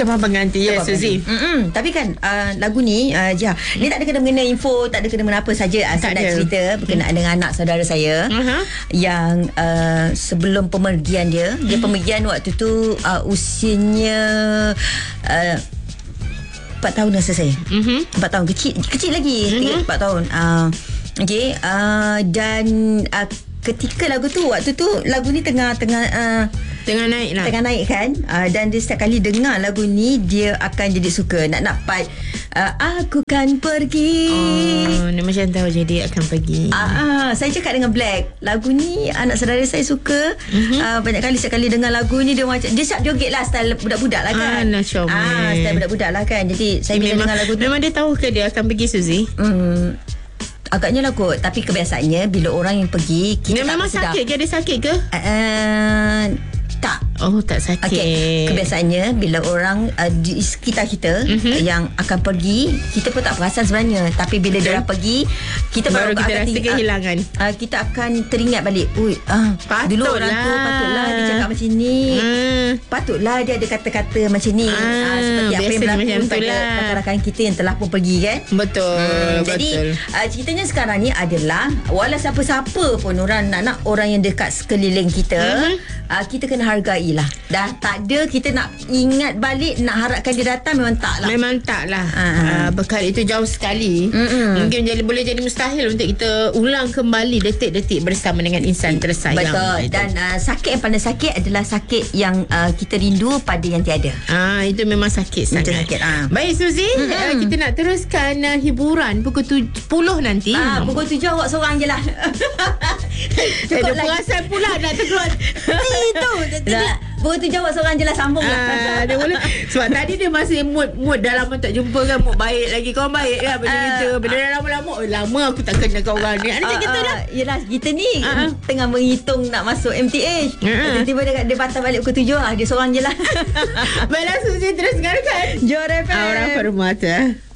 Kita faham pengantin. Ya, Suzy. Tapi kan lagu ni ni tak ada kena mengena info, tak ada kena mengena apa saja. Saya nak cerita berkenaan dengan anak saudara saya yang sebelum pemergian dia pemergian waktu tu usianya 4 tahun rasa saya. 4 tahun kecil lagi. 4 tahun. Okey, dan ketika lagu tu waktu tu lagu ni tengah naik lah. Tengah naik kan. Dan dia setiap kali dengar lagu ni dia akan jadi suka. Nak part aku kan pergi. Dia macam tahu jadi akan pergi. Saya cakap dengan Black, lagu ni anak saudara saya suka. Banyak kali setiap kali dengar lagu ni dia macam dia siap joget lah, style budak-budak lah kan. Style budak-budak lah kan. Jadi saya bila dengar lagu tu, memang dia tahu ke dia akan pergi, Suzy? Agaknya lah kot. Tapi kebiasaannya bila orang yang pergi, kita dia memang sakit ke? Dia sakit ke? Tak. Oh, tak sakit. Okay. Kebiasaannya bila orang di sekitar kita yang akan pergi, kita pun tak perasan sebenarnya. Tapi bila dia orang pergi, kita baru kita rasa kehilangan. Kita akan teringat balik. Dulu orang tu patutlah dia cakap macam ni. Patutlah dia ada kata-kata macam ni. Seperti apa yang berlaku pada rakan-rakan kita yang telah pun pergi kan. Betul. Jadi ceritanya sekarang ni adalah walau siapa-siapa pun orang orang yang dekat sekeliling kita, kita kena hargai lah. Dah tak ada kita nak ingat balik, nak harapkan dia datang, memang tak lah. Bekal itu jauh sekali. Mungkin boleh jadi mustahil untuk kita ulang kembali detik-detik bersama dengan insan tersayang. Betul. Dan sakit yang paling sakit adalah sakit yang kita rindu pada yang tiada. Itu memang sakit sangat. Baik, Suzy, kita nak teruskan hiburan pukul 10 nanti. Pukul 7 awak seorang je lah. Ada perasan pula nak terkeluar. Itu pukul 7 awak seorang je lah, sambung lah. Dia boleh. Sebab tadi dia masih mood dah lama tak jumpa kan. Mood baik lagi. Korang baik kan macam kita. Bila dah lama-lama, lama aku tak kenal kau orang ni. Macam kita dah. Yelah, kita ni tengah menghitung nak masuk MTH. Tiba-tiba dia patah balik pukul 7 lah. Dia seorang je lah. Baiklah, Suzy, terus dengarkan Johor FM Aura Permata.